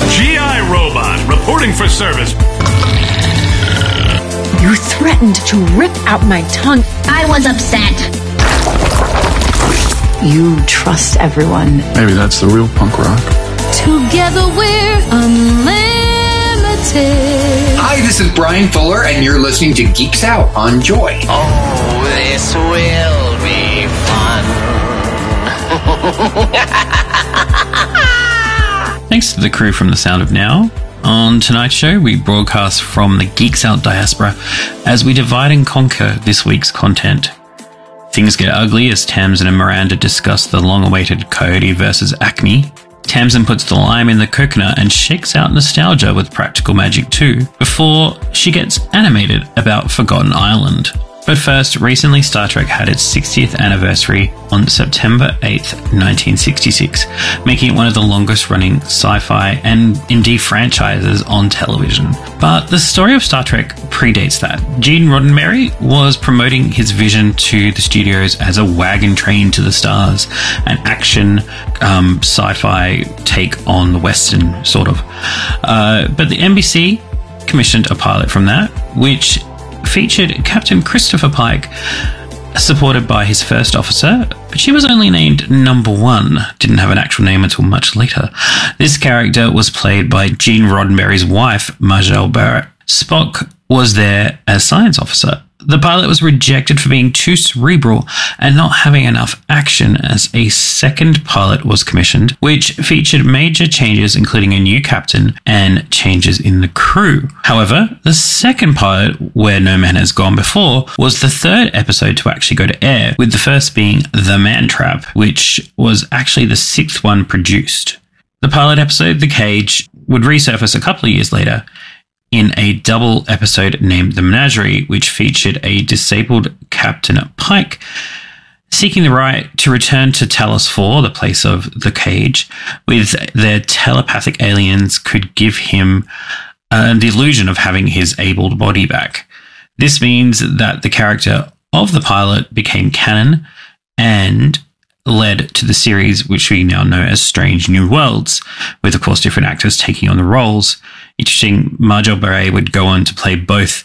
GI Robot, reporting for service. You threatened to rip out my tongue. I was upset. You trust everyone. Maybe that's the real punk rock. Together we're unlimited. Hi, this is Brian Fuller, and you're listening to Geeks Out on Joy. Oh, this will be fun. Thanks to the crew from The Sound of Now. On tonight's show, we broadcast from the Geeks Out diaspora as we divide and conquer this week's content. Things get ugly as Tamsin and Miranda discuss the long-awaited Coyote versus Acme. Tamsin puts the lime in the coconut and shakes out nostalgia with Practical Magic 2 before she gets animated about Forgotten Island. But first, recently Star Trek had its 60th anniversary on September 8th, 1966, making it one of the longest-running sci-fi and indie franchises on television. But the story of Star Trek predates that. Gene Roddenberry was promoting his vision to the studios as a wagon train to the stars, an action sci-fi take on the Western, sort of. But the NBC commissioned a pilot from that, which featured Captain Christopher Pike, supported by his first officer, but she was only named Number One, didn't have an actual name until much later. This character was played by Gene Roddenberry's wife, Majel Barrett. Spock was there as science officer. The pilot was rejected for being too cerebral and not having enough action as a second pilot was commissioned, which featured major changes including a new captain and changes in the crew. However, the second pilot, Where No Man Has Gone Before, was the third episode to actually go to air, with the first being The Man Trap, which was actually the sixth one produced. The pilot episode, The Cage, would resurface a couple of years later in a double episode named The Menagerie, which featured a disabled Captain Pike seeking the right to return to Talos 4, the place of The Cage, with their telepathic aliens could give him the illusion of having his abled body back. This means that the character of the pilot became canon and led to the series which we now know as Strange New Worlds, with of course different actors taking on the roles. Interesting, Majel Barrett would go on to play both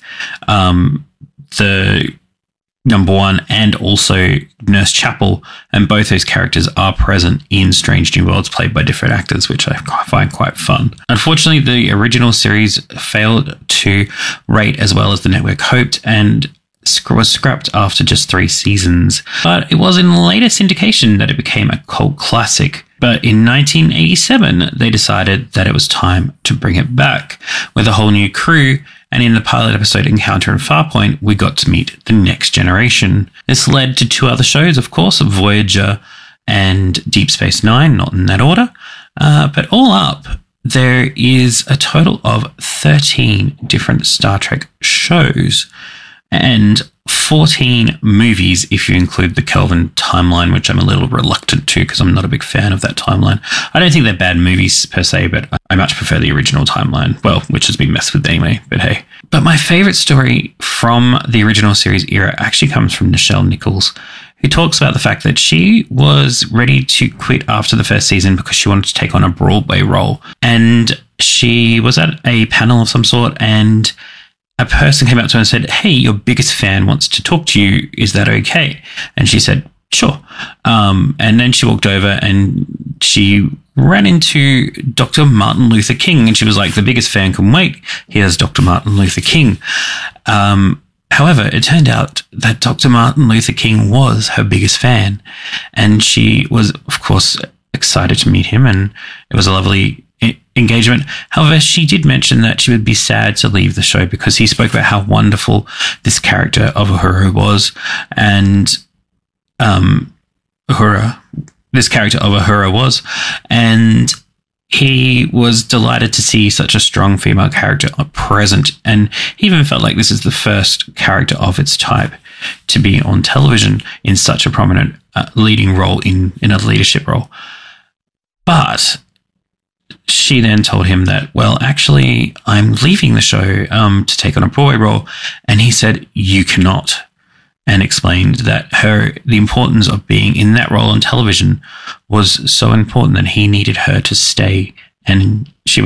the Number One and also Nurse Chapel, and both those characters are present in Strange New Worlds, played by different actors, which I find quite fun. Unfortunately, the original series failed to rate as well as the network hoped, and was scrapped after just 3 seasons. But it was in later syndication that it became a cult classic. But in 1987, they decided that it was time to bring it back with a whole new crew, and in the pilot episode Encounter in Farpoint, we got to meet the next generation. This led to 2 other shows, of course, Voyager and Deep Space Nine, not in that order. But all up, there is a total of 13 different Star Trek shows and 14 movies if you include the Kelvin timeline, which I'm a little reluctant to because I'm not a big fan of that timeline. I don't think they're bad movies per se, but I much prefer the original timeline, well, which has been messed with anyway, but hey. But my favourite story from the original series era actually comes from Nichelle Nichols, who talks about the fact that she was ready to quit after the first season because she wanted to take on a Broadway role. And she was at a panel of some sort, and a person came up to her and said, "Hey, your biggest fan wants to talk to you. Is that okay?" And she said, "Sure." And then she walked over and she ran into Dr. Martin Luther King, and she was like, "The biggest fan can wait. Here's Dr. Martin Luther King." However, it turned out that Dr. Martin Luther King was her biggest fan, and she was, of course, excited to meet him, and it was a lovely engagement. However, she did mention that she would be sad to leave the show because he spoke about how wonderful this character of Uhura was, and this character of Uhura was, and he was delighted to see such a strong female character present, and he even felt like this is the first character of its type to be on television in such a prominent leading role in a leadership role. But she then told him that, well, actually, I'm leaving the show to take on a Broadway role. And he said, "You cannot," and explained that the importance of being in that role on television was so important that he needed her to stay. And she went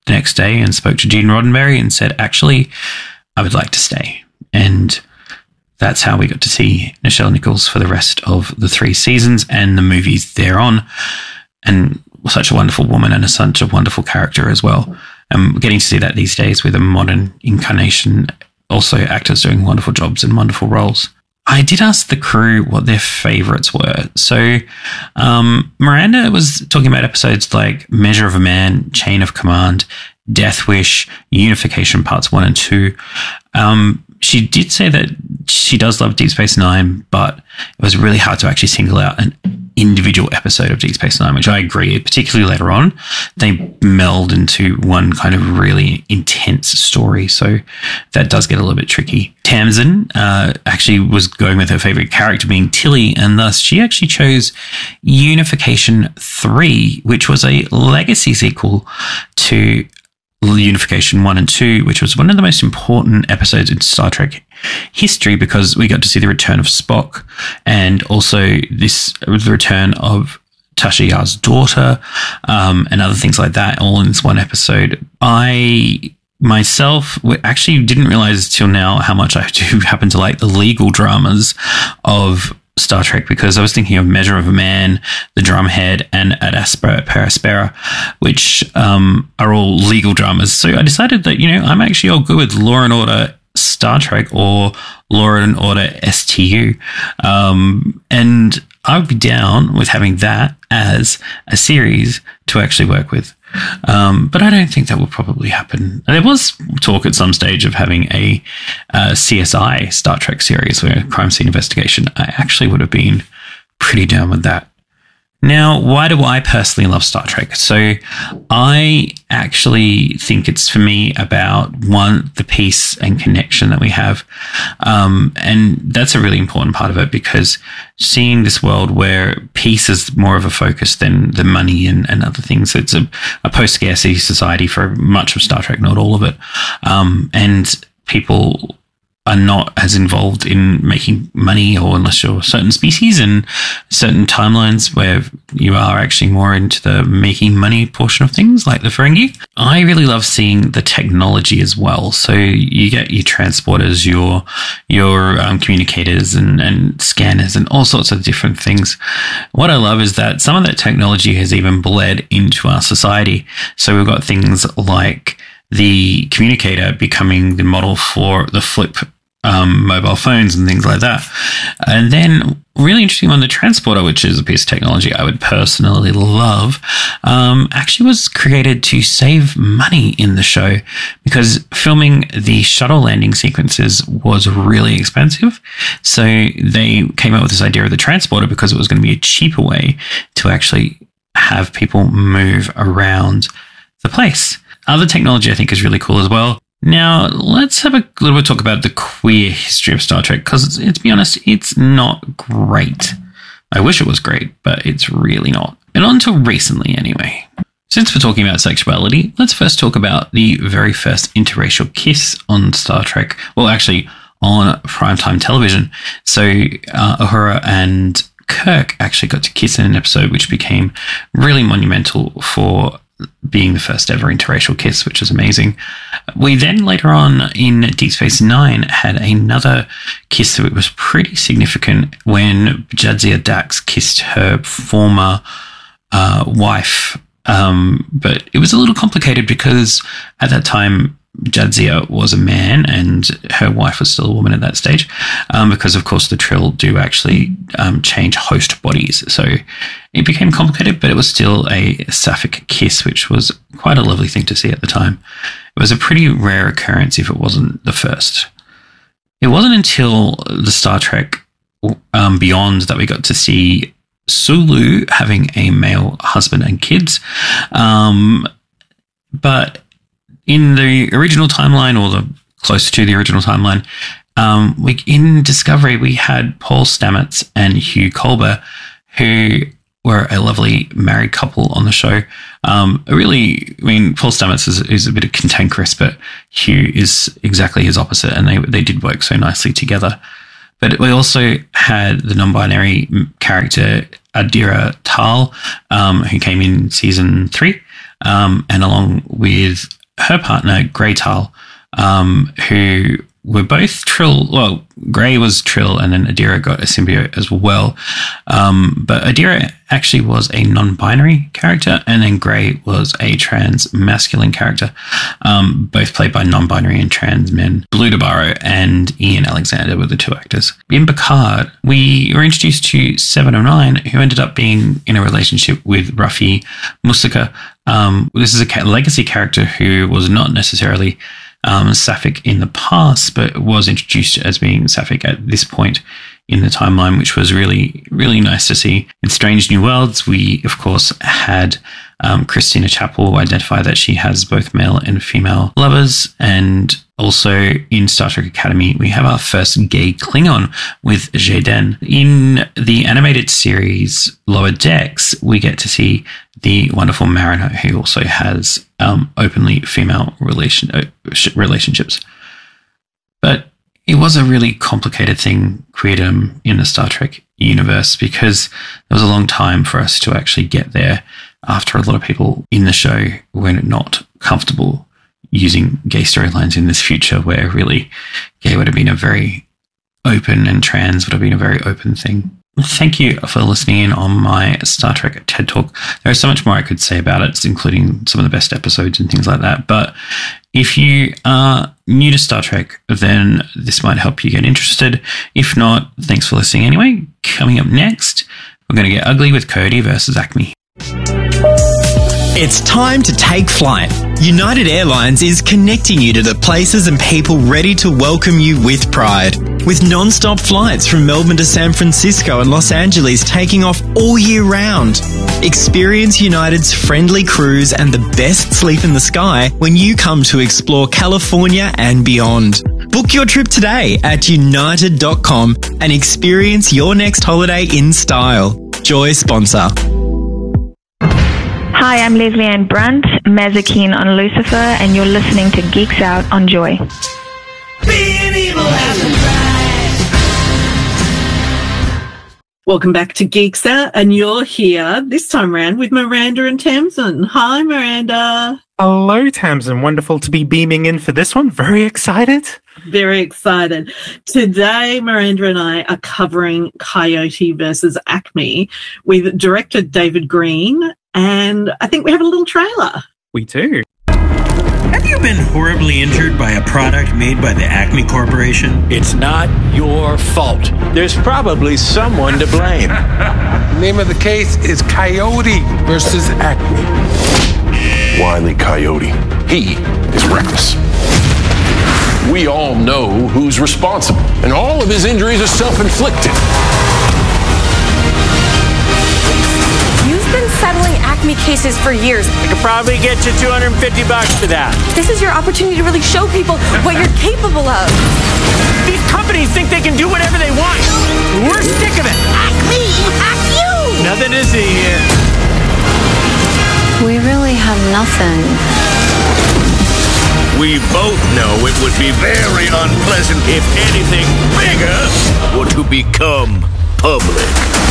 the next day and spoke to Gene Roddenberry and said, actually, I would like to stay. And that's how we got to see Nichelle Nichols for the rest of the 3 seasons and the movies thereon. And such a wonderful woman and such a wonderful character as well. And getting to see that these days with a modern incarnation, also actors doing wonderful jobs and wonderful roles. I did ask the crew what their favourites were. So Miranda was talking about episodes like Measure of a Man, Chain of Command, Death Wish, Unification Parts 1 and 2. She did say that she does love Deep Space Nine, but it was really hard to actually single out an individual episode of Deep Space Nine, which I agree, particularly later on, they meld into one kind of really intense story. So that does get a little bit tricky. Tamsin actually was going with her favorite character being Tilly, and thus she actually chose Unification 3, which was a legacy sequel to Unification 1 and 2, which was one of the most important episodes in Star Trek history because we got to see the return of Spock and also the return of Tasha Yar's daughter and other things like that, all in this one episode. I myself actually didn't realize till now how much I do happen to like the legal dramas of Star Trek, because I was thinking of Measure of a Man, The Drumhead, and Ad Aspera Per Aspera, which are all legal dramas. So I decided that, I'm actually all good with Law and Order Star Trek or Law and Order STU. And I would be down with having that as a series to actually work with. But I don't think that will probably happen. There was talk at some stage of having a CSI Star Trek series, where crime scene investigation. I actually would have been pretty down with that. Now, why do I personally love Star Trek? So I actually think it's, for me, about one, the peace and connection that we have. And that's a really important part of it, because seeing this world where peace is more of a focus than the money and other things. It's a post-scarcity society for much of Star Trek, not all of it. And people are not as involved in making money, or unless you're a certain species and certain timelines where you are actually more into the making money portion of things, like the Ferengi. I really love seeing the technology as well. So you get your transporters, your communicators and scanners and all sorts of different things. What I love is that some of that technology has even bled into our society. So we've got things like the communicator becoming the model for the flip mobile phones and things like that. And then really interesting one, the transporter, which is a piece of technology I would personally love, actually was created to save money in the show, because filming the shuttle landing sequences was really expensive. So they came up with this idea of the transporter because it was going to be a cheaper way to actually have people move around the place. Other technology I think is really cool as well. Now, let's have a little bit talk about the queer history of Star Trek, because to be honest, it's not great. I wish it was great, but it's really not. And until recently, anyway. Since we're talking about sexuality, let's first talk about the very first interracial kiss on Star Trek. Well, actually, on primetime television. So, Uhura and Kirk actually got to kiss in an episode, which became really monumental for being the first ever interracial kiss, which is amazing. We then later on in Deep Space Nine had another kiss that was pretty significant when Jadzia Dax kissed her former wife. But it was a little complicated because at that time Jadzia was a man and her wife was still a woman at that stage, because of course the Trill do actually change host bodies. So it became complicated, but it was still a sapphic kiss, which was quite a lovely thing to see at the time. It was a pretty rare occurrence if it wasn't the first. It wasn't until the Star Trek Beyond that we got to see Sulu having a male husband and kids. But in the original timeline, or the close to the original timeline, in Discovery, we had Paul Stamets and Hugh Culber, who were a lovely married couple on the show. Paul Stamets is a bit cantankerous, but Hugh is exactly his opposite, and they did work so nicely together. But we also had the non-binary character Adira Tal, who came in season 3. and along with her partner, Greytal, who were both Trill. Well, Grey was Trill, and then Adira got a symbiote as well. But Adira actually was a non-binary character, and then Grey was a trans masculine character, both played by non-binary and trans men. Blue DeBarro and Ian Alexander were the two actors. In Picard, we were introduced to Seven of Nine, who ended up being in a relationship with Raffi Musica. This is a legacy character who was not necessarily sapphic in the past, but was introduced as being sapphic at this point in the timeline, which was really, really nice to see. In Strange New Worlds, we, of course, had Christina Chapel identify that she has both male and female lovers. And also in Star Trek Academy, we have our first gay Klingon with Jaden. In the animated series Lower Decks, we get to see the wonderful Mariner, who also has openly female relationships. But it was a really complicated thing, queerdom, in the Star Trek universe, because there was a long time for us to actually get there after a lot of people in the show were not comfortable using gay storylines in this future, where really gay would have been a very open and trans would have been a very open thing. Thank you for listening in on my Star Trek TED Talk. There is so much more I could say about it, including some of the best episodes and things like that. But if you are new to Star Trek, then this might help you get interested. If not, thanks for listening anyway. Coming up next, we're going to get ugly with Coyote versus Acme. It's time to take flight. United Airlines is connecting you to the places and people ready to welcome you with pride. With non-stop flights from Melbourne to San Francisco and Los Angeles taking off all year round. Experience United's friendly crews and the best sleep in the sky when you come to explore California and beyond. Book your trip today at united.com and experience your next holiday in style. Joy sponsor. Hi, I'm Leslie Ann Brunt, Mazikeen on Lucifer, and you're listening to Geeks Out on Joy. Being evil Welcome back to Geeks Out, and you're here this time around with Miranda and Tamsin. Hi, Miranda. Hello, Tamsin. Wonderful to be beaming in for this one. Very excited. Very excited. Today, Miranda and I are covering Coyote versus Acme with director David Green, and I think we have a little trailer. We do. Have you been horribly injured by a product made by the Acme Corporation? It's not your fault. There's probably someone to blame. The name of the case is Coyote versus Acme. Wile E. Coyote. He is reckless. We all know who's responsible, and all of his injuries are self-inflicted. You've been settling Acme cases for years. I could probably get you $250 for that. This is your opportunity to really show people what you're capable of. These companies think they can do whatever they want. We're sick of it. Acme, act you! Nothing to see here. We really have nothing. We both know it would be very unpleasant if anything bigger were to become public.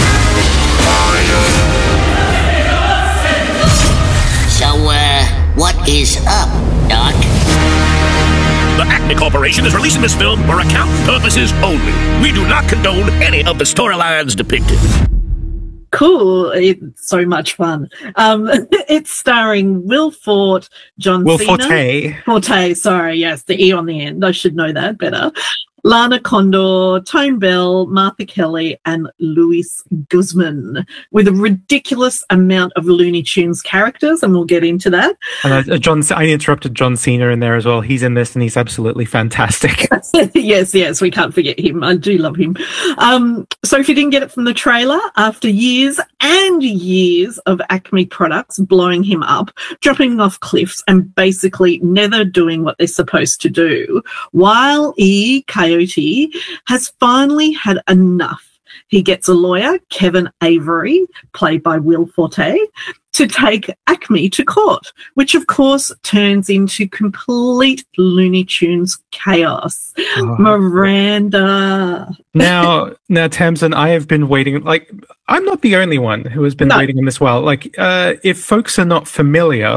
So, what is up, Doc? The Acme Corporation is releasing this film for accounting purposes only. We do not condone any of the storylines depicted. Cool. It's so much fun. It's starring Will Forte, John Cena. Forte, sorry. Yes, the E on the end. I should know that better. Lana Condor, Tone Bell, Martha Kelly, and Luis Guzman, with a ridiculous amount of Looney Tunes characters, and we'll get into that. And I interrupted John Cena in there as well. He's in this, and he's absolutely fantastic. Yes, we can't forget him. I do love him. So if you didn't get it from the trailer, after years and years of Acme products blowing him up, dropping off cliffs, and basically never doing what they're supposed to do, Wile E. Coyote has finally had enough. He gets a lawyer, Kevin Avery, played by Will Forte, to take Acme to court, which of course turns into complete Looney Tunes chaos. Oh. Miranda. Now, Tamsin, I have been waiting. I'm not the only one who has been waiting on this while. If folks are not familiar,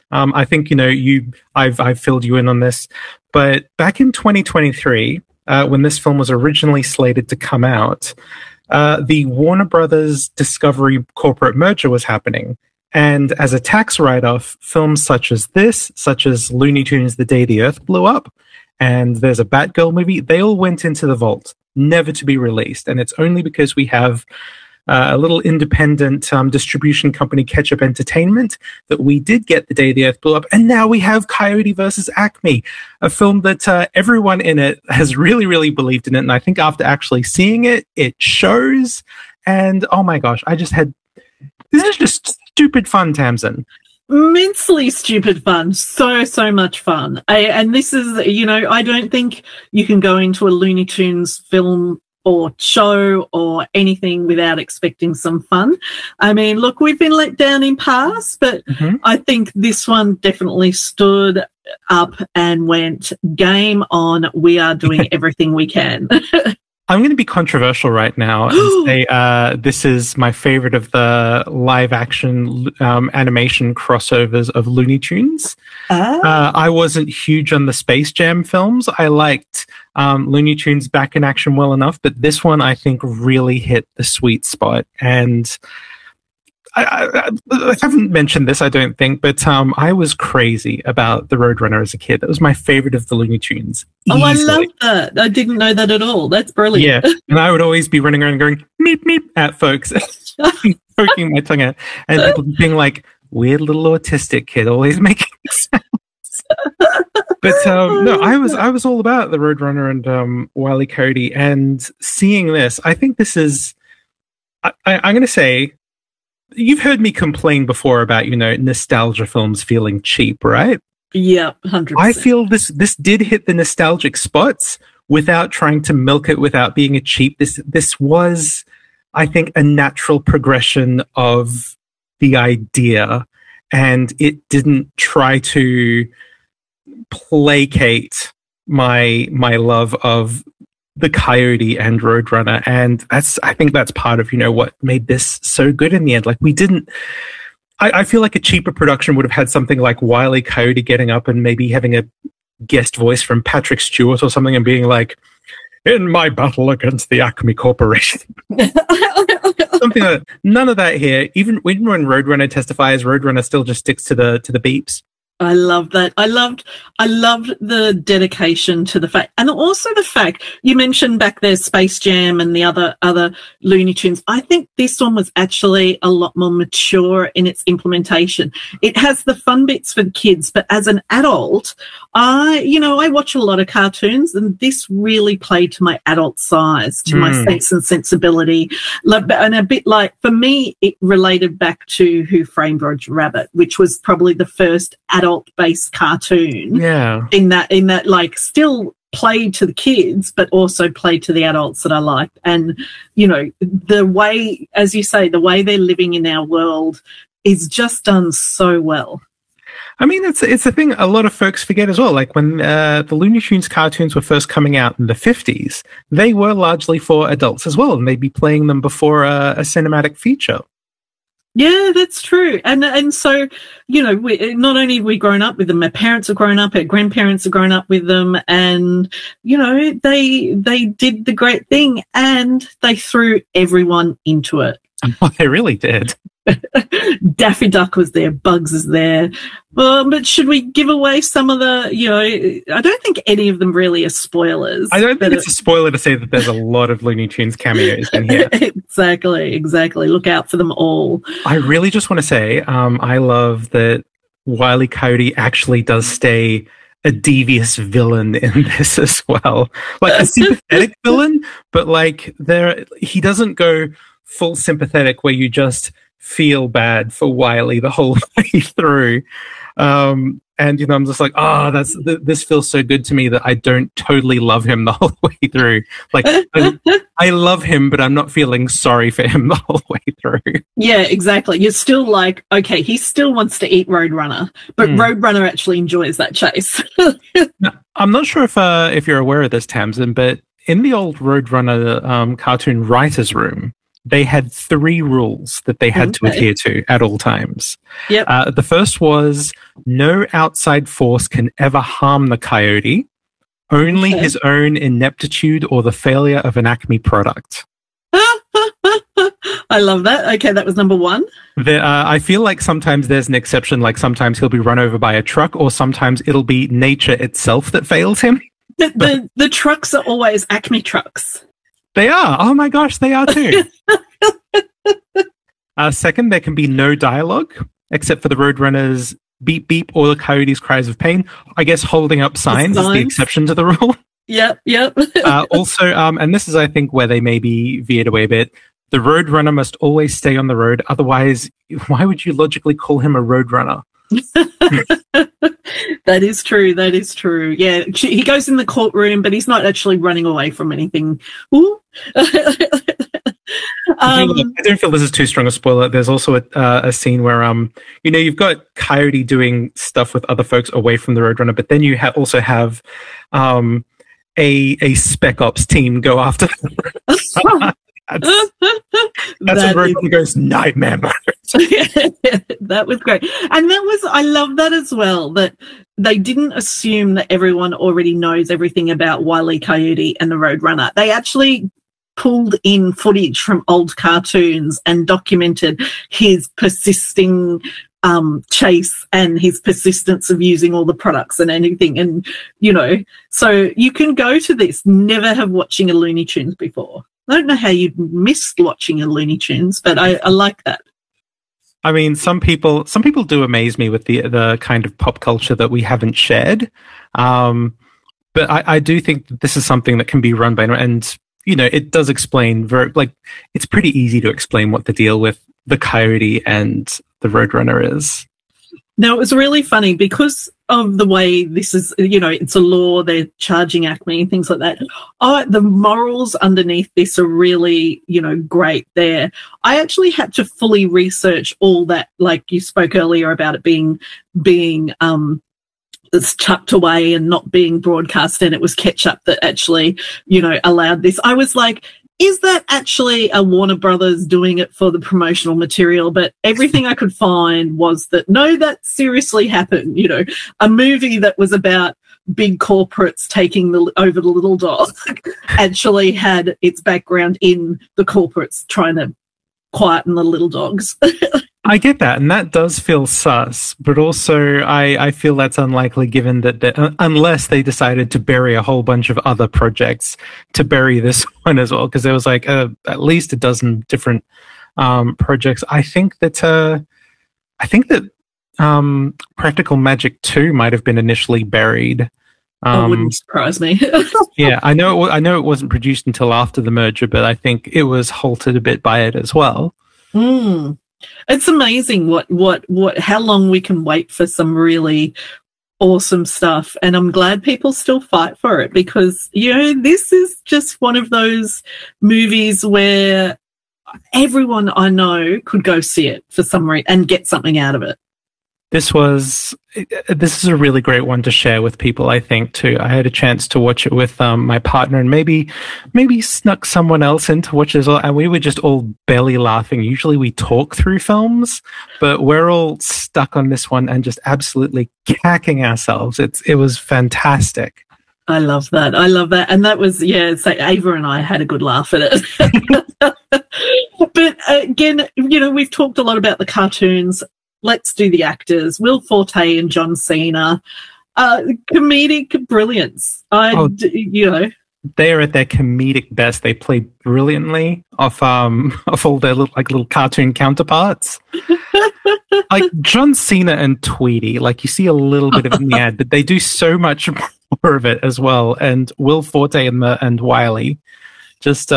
I think, I've filled you in on this, but back in 2023, when this film was originally slated to come out, the Warner Brothers Discovery corporate merger was happening. And as a tax write-off, films such as Looney Tunes The Day the Earth Blew Up, and there's a Batgirl movie, they all went into the vault, never to be released. And it's only because we have a little independent distribution company, Ketchup Entertainment, that we did get The Day the Earth Blew Up. And now we have Coyote versus Acme, a film that everyone in it has really, really believed in it. And I think after actually seeing it, it shows. And oh my gosh, this is just stupid fun, Tamsin. Immensely stupid fun. So much fun. And this is, I don't think you can go into a Looney Tunes film or show or anything without expecting some fun. I mean, look, we've been let down in past, but I think this one definitely stood up and went, game on, we are doing everything we can. I'm going to be controversial right now and say this is my favorite of the live-action animation crossovers of Looney Tunes. I wasn't huge on the Space Jam films. I liked Looney Tunes back in action well enough, but this one I think really hit the sweet spot. And I haven't mentioned this, I don't think, but I was crazy about the Roadrunner as a kid. That was my favorite of the Looney Tunes. Easily. Oh, I love that. I didn't know that at all. That's brilliant. Yeah, and I would always be running around going, meep, meep, at folks, poking my tongue out, and people being like, weird little autistic kid, always making sounds. But no, I was all about the Roadrunner and Wile E. Coyote, and seeing this, I think this is, I'm going to say, you've heard me complain before about, nostalgia films feeling cheap, right? Yeah, 100%. I feel this did hit the nostalgic spots without trying to milk it, without being a cheap. This was, I think, a natural progression of the idea, and it didn't try to placate my love of the Coyote and Roadrunner, and I think that's part of what made this so good in the end. Like, we didn't. I feel like a cheaper production would have had something like Wile E. Coyote getting up and maybe having a guest voice from Patrick Stewart or something and being like, "In my battle against the Acme Corporation," something like that. None of that here. Even when Roadrunner testifies, Roadrunner still just sticks to the beeps. I love that. I loved the dedication to the fact, and also the fact you mentioned back there Space Jam and the other Looney Tunes. I think this one was actually a lot more mature in its implementation. It has the fun bits for the kids, but as an adult, I watch a lot of cartoons, and this really played to my adult size, to my sense and sensibility. And a bit like, for me, it related back to Who Framed Roger Rabbit, which was probably the first adult-based cartoon. Yeah. In that, like, still played to the kids, but also played to the adults that I liked. And, the way, as you say, the way they're living in our world is just done so well. I mean, it's a thing a lot of folks forget as well. Like, when the Looney Tunes cartoons were first coming out in the 50s, they were largely for adults as well, and they'd be playing them before a cinematic feature. Yeah, that's true. And so, not only have we grown up with them, our parents have grown up, our grandparents have grown up with them, and, they did the great thing, and they threw everyone into it. Oh, they really did. Daffy Duck was there, Bugs is there. But should we give away some of the, I don't think any of them really are spoilers. I don't think it's a spoiler to say that there's a lot of Looney Tunes cameos in here. Exactly. Look out for them all. I really just want to say, I love that Wile E. Coyote actually does stay a devious villain in this as well. Like, a sympathetic villain, but like, he doesn't go full sympathetic where you just feel bad for Wiley the whole way through. And, I'm just like, this feels so good to me that I don't totally love him the whole way through. Like, I love him, but I'm not feeling sorry for him the whole way through. Yeah, exactly. You're still like, okay, he still wants to eat Roadrunner, but Roadrunner actually enjoys that chase. Now, I'm not sure if you're aware of this, Tamsin, but in the old Roadrunner cartoon writer's room, they had 3 rules that they had to adhere to at all times. Yep. The first was no outside force can ever harm the Coyote, only his own ineptitude or the failure of an Acme product. I love that. Okay, that was number 1. I feel like sometimes there's an exception, like sometimes he'll be run over by a truck, or sometimes it'll be nature itself that fails him. The trucks are always Acme trucks. They are. Oh my gosh, they are too. Second, there can be no dialogue except for the Roadrunner's beep beep or the Coyote's cries of pain. I guess holding up signs is the exception to the rule. Yep. Also, and this is, I think, where they maybe veered away a bit. The Roadrunner must always stay on the road. Otherwise, why would you logically call him a Roadrunner? That is true. Yeah, he goes in the courtroom, but he's not actually running away from anything. I don't feel this is too strong a spoiler. There's also a scene where you've got Coyote doing stuff with other folks away from the Roadrunner, but then you also have a Spec Ops team go after them. That's when Roadrunner goes nightmare mode. That was great. And I love that as well, that they didn't assume that everyone already knows everything about Wile E. Coyote and the Roadrunner. They actually pulled in footage from old cartoons and documented his persisting chase and his persistence of using all the products and anything. And, so you can go to this, never have watching a Looney Tunes before. I don't know how you missed watching a Looney Tunes, but I like that. I mean, some people do amaze me with the kind of pop culture that we haven't shared. But I do think that this is something that can be run by anyone. And, it does explain it's pretty easy to explain what the deal with the Coyote and the Roadrunner is. Now, it was really funny because of the way this is, it's a law, they're charging Acme and things like that. The morals underneath this are really, great there. I actually had to fully research all that, like you spoke earlier about it being it's tucked away and not being broadcast, and it was Ketchup that actually, allowed this. I was like, is that actually a Warner Brothers doing it for the promotional material? But everything I could find was that, no, that seriously happened. A movie that was about big corporates taking over the little dog actually had its background in the corporates trying to quieten the little dogs. I get that, and that does feel sus, but also I feel that's unlikely given that unless they decided to bury a whole bunch of other projects to bury this one as well, because there was at least a dozen different projects. I think that Practical Magic 2 might have been initially buried. Wouldn't surprise me. Yeah, I know it wasn't produced until after the merger, but I think it was halted a bit by it as well. It's amazing how long we can wait for some really awesome stuff. And I'm glad people still fight for it because, this is just one of those movies where everyone I know could go see it for some reason and get something out of it. This is a really great one to share with people, I think, too. I had a chance to watch it with my partner and maybe snuck someone else in to watch it as well, and we were just all belly laughing. Usually we talk through films, but we're all stuck on this one and just absolutely cacking ourselves. It was fantastic. I love that. And that was, so Ava and I had a good laugh at it. But again, we've talked a lot about the cartoons. Let's do the actors. Will Forte and John Cena. Comedic brilliance. They're at their comedic best. They play brilliantly off all their little cartoon counterparts. Like John Cena and Tweety, like you see a little bit of it in the ad, but they do so much more of it as well. And Will Forte and Wiley, just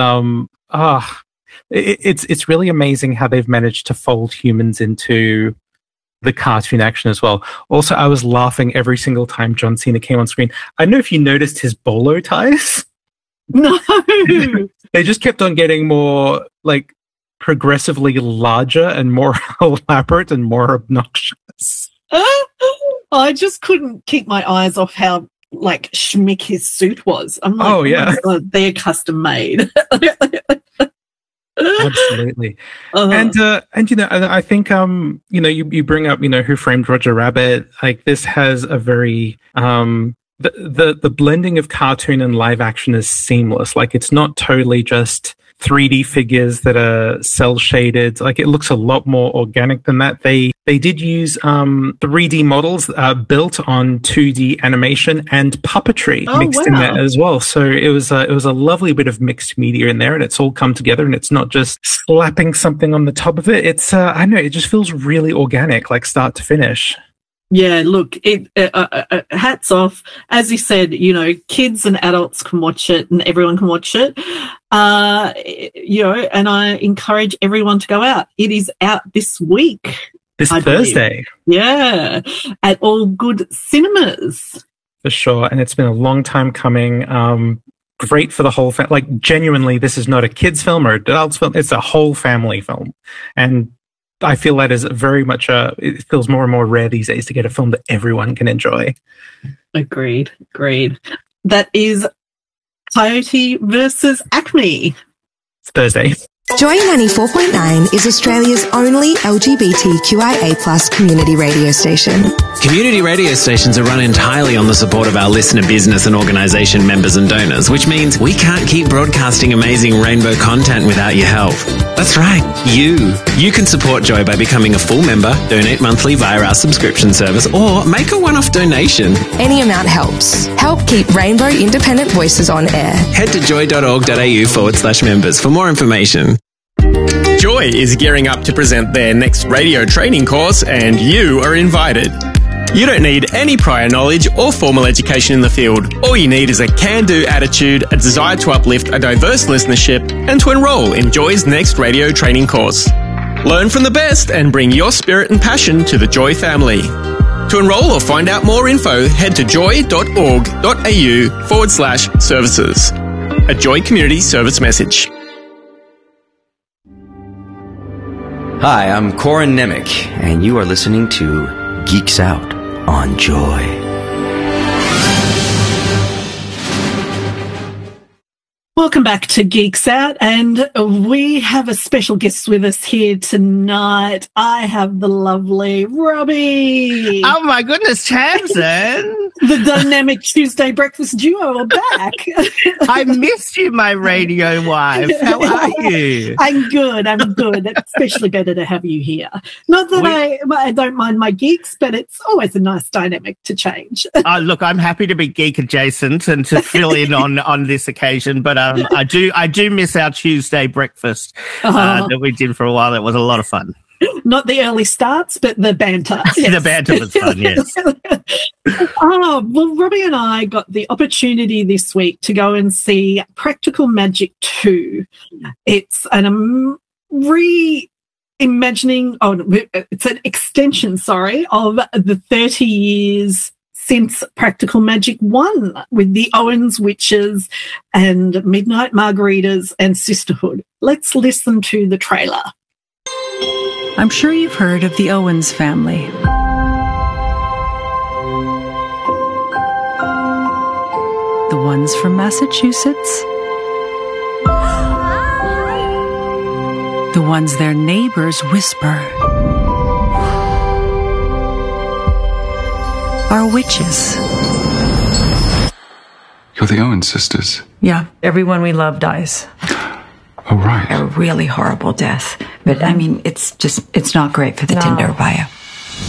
it's really amazing how they've managed to fold humans into the cartoon action as well. Also, I was laughing every single time John Cena came on screen. I don't know if you noticed his bolo ties. No. They just kept on getting more progressively larger and more elaborate and more obnoxious. I just couldn't keep my eyes off how schmick his suit was. I'm like, oh yeah, God, they're custom made. Absolutely. And you know, I think you know, you bring up, you know, Who Framed Roger Rabbit. Like, this has a very the blending of cartoon and live action is seamless. Like, it's not totally just 3D figures that are cell shaded. Like, it looks a lot more organic than that. They did use 3D models built on 2D animation and puppetry mixed in there as well. So it was a lovely bit of mixed media in there, and it's all come together, and it's not just slapping something on the top of it. It's I know, it just feels really organic, like start to finish. Yeah, look, hats off. As you said, you know, kids and adults can watch it and everyone can watch it. You know, and I encourage everyone to go out. It is out this week. This Thursday. Yeah, at all good cinemas. For sure. And it's been a long time coming. Great for the whole family. Like, genuinely, this is not a kid's film or adult's film. It's a whole family film. And I feel that is very much it feels more and more rare these days to get a film that everyone can enjoy. Agreed. That is Coyote versus Acme. It's Thursday. Joy 94.9 is Australia's only LGBTQIA+ community radio station. Community radio stations are run entirely on the support of our listener business and organisation members and donors, which means we can't keep broadcasting amazing rainbow content without your help. That's right, you. You can support Joy by becoming a full member, donate monthly via our subscription service, or make a one-off donation. Any amount helps. Help keep Rainbow Independent Voices on air. Head to joy.org.au/members for more information. Joy is gearing up to present their next radio training course, and you are invited. You don't need any prior knowledge or formal education in the field. All you need is a can-do attitude, a desire to uplift a diverse listenership, and to enrol in Joy's next radio training course. Learn from the best and bring your spirit and passion to the Joy family. To enrol or find out more info, head to joy.org.au/services. A Joy Community Service message. Hi, I'm Corin Nemec, and you are listening to Geeks Out on Joy. Welcome back to Geeks Out, and we have a special guest with us here tonight. I have the lovely Robbie. Oh my goodness, Tamsin! The dynamic Tuesday breakfast duo are back. I missed you, my radio wife. How are you? I'm good. It's especially better to have you here. Not that I don't mind my geeks, but it's always a nice dynamic to change. Look, I'm happy to be geek adjacent and to fill in on this occasion, but I do miss our Tuesday breakfast that we did for a while. It was a lot of fun. Not the early starts, but the banter. Yes. The banter was fun, yes. Well, Robbie and I got the opportunity this week to go and see Practical Magic 2. It's an reimagining, it's an extension, of the 30 years since Practical Magic 1 with the Owens Witches and Midnight Margaritas and Sisterhood. Let's listen to the trailer. I'm sure you've heard of the Owens family. The ones from Massachusetts. The ones their neighbors whisper are witches. You're the Owens sisters. Yeah, everyone we love dies. Oh, right. A really horrible death. But I mean, it's not great for the Tinder bio.